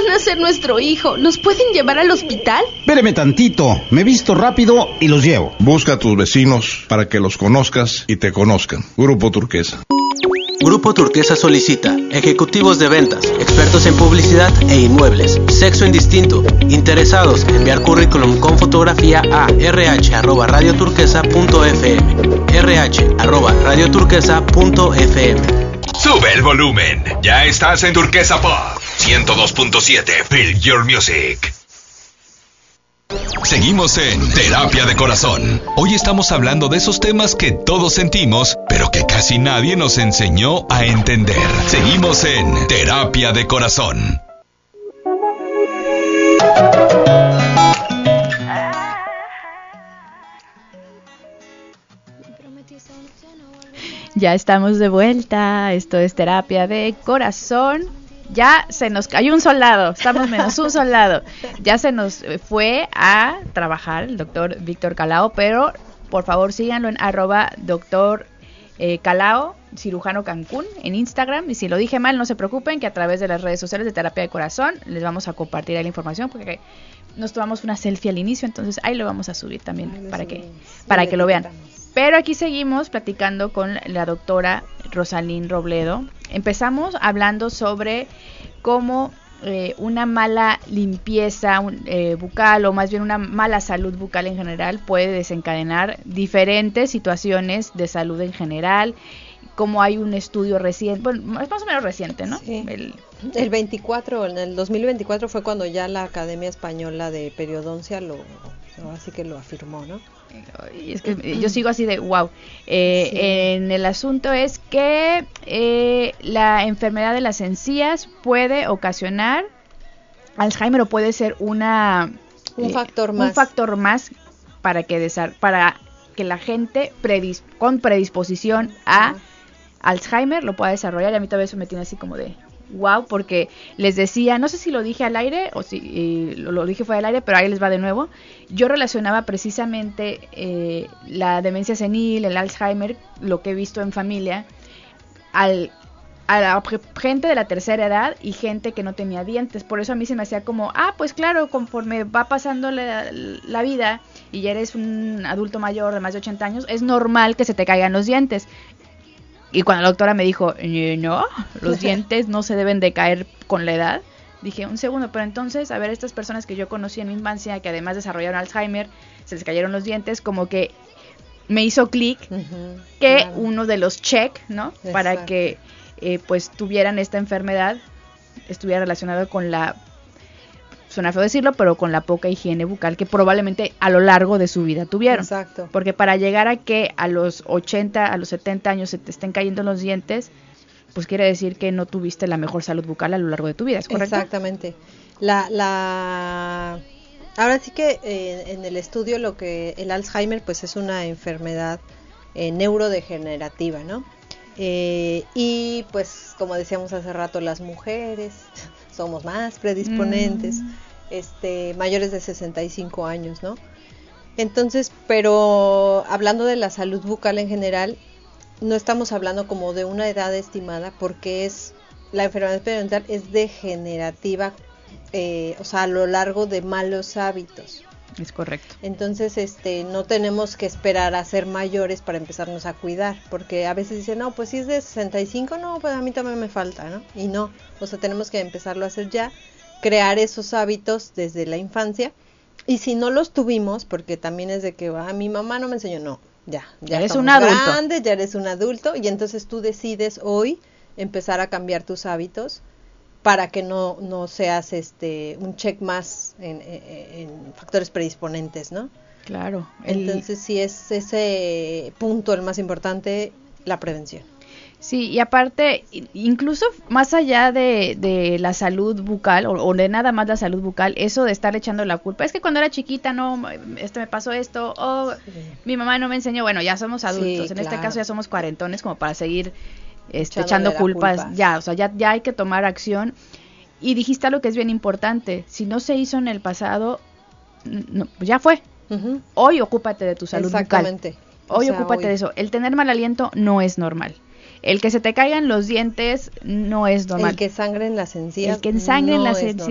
a nacer nuestro hijo. ¿Nos pueden llevar al hospital? Espéreme tantito, me visto rápido y los llevo. Busca a tus vecinos para que los conozcas y te conozcan. Grupo Turquesa. Grupo Turquesa solicita ejecutivos de ventas, expertos en publicidad e inmuebles, sexo indistinto, interesados en enviar currículum con fotografía a rh@radioturquesa.fm, rh@radioturquesa.fm. Sube el volumen, ya estás en Turquesa Pop 102.7. Feel your music. Seguimos en Terapia de Corazón. Hoy estamos hablando de esos temas que todos sentimos, pero que casi nadie nos enseñó a entender. Seguimos en Terapia de Corazón. Ya estamos de vuelta. Esto es Terapia de Corazón. Ya se nos cayó un soldado, estamos menos un soldado. Ya se nos fue a trabajar el doctor Víctor Calao, pero por favor síganlo en @doctor Calao, cirujano Cancún, en Instagram. Y si lo dije mal, no se preocupen, que a través de las redes sociales de Terapia de Corazón les vamos a compartir ahí la información, porque nos tomamos una selfie al inicio, entonces ahí lo vamos a subir también para que lo vean. Pero aquí seguimos platicando con la doctora Rosalín Robledo. Empezamos hablando sobre cómo una mala limpieza bucal, o más bien una mala salud bucal en general, puede desencadenar diferentes situaciones de salud en general. Como hay un estudio reciente, bueno, es más o menos reciente, ¿no? Sí. El 24, en el 2024 fue cuando ya la Academia Española de Periodoncia así que lo afirmó, ¿no? Y es que yo sigo así de wow. En el asunto es que la enfermedad de las encías puede ocasionar Alzheimer, o puede ser un factor más para que la gente con predisposición a Alzheimer lo pueda desarrollar. Y a mí todavía eso me tiene así como de wow, porque les decía, no sé si lo dije al aire o si lo dije fuera del aire, pero ahí les va de nuevo. Yo relacionaba precisamente la demencia senil, el Alzheimer, lo que he visto en familia, a la gente de la tercera edad y gente que no tenía dientes. Por eso a mí se me hacía como, pues claro, conforme va pasando la vida y ya eres un adulto mayor de más de 80 años, es normal que se te caigan los dientes. Y cuando la doctora me dijo, no, los dientes no se deben de caer con la edad, dije, un segundo, pero entonces, a ver, estas personas que yo conocí en mi infancia, que además desarrollaron Alzheimer, se les cayeron los dientes, como que me hizo clic que claro, uno de los check, ¿no? Exacto. Para que pues tuvieran esta enfermedad, estuviera relacionado con suena feo decirlo, pero con la poca higiene bucal que probablemente a lo largo de su vida tuvieron. Exacto. Porque para llegar a que a los 80, a los 70 años se te estén cayendo los dientes, pues quiere decir que no tuviste la mejor salud bucal a lo largo de tu vida, ¿es correcto? Exactamente. Ahora sí que en el estudio el Alzheimer pues es una enfermedad neurodegenerativa, ¿no? Y pues como decíamos hace rato, las mujeres somos más predisponentes, mayores de 65 años, ¿no? Entonces, pero hablando de la salud bucal en general, no estamos hablando como de una edad estimada, porque la enfermedad periodontal es degenerativa, o sea, a lo largo de malos hábitos. Es correcto. Entonces, no tenemos que esperar a ser mayores para empezarnos a cuidar, porque a veces dicen, no, pues si es de 65, no, pues a mí también me falta, ¿no? Y no, o sea, tenemos que empezarlo a hacer ya, crear esos hábitos desde la infancia, y si no los tuvimos, porque también es de que, mi mamá no me enseñó, no, ya eres un adulto. Grande, ya eres un adulto, y entonces tú decides hoy empezar a cambiar tus hábitos, para que no seas un check más en factores predisponentes, ¿no? Claro. Entonces sí es ese punto el más importante, la prevención. Sí, y aparte, incluso más allá de la salud bucal, o de nada más la salud bucal, eso de estar echando la culpa, es que cuando era chiquita no, me pasó esto, mi mamá no me enseñó, bueno, ya somos adultos, sí, en este claro. caso ya somos cuarentones como para seguir echando culpas, ya, o sea, ya hay que tomar acción. Y dijiste algo que es bien importante, si no se hizo en el pasado, no, pues ya fue. Uh-huh. Hoy ocúpate de tu salud Exactamente. bucal. Hoy ocúpate de eso. El tener mal aliento no es normal. El que se te caigan los dientes no es normal. El que sangren las encías. El que sangren las encías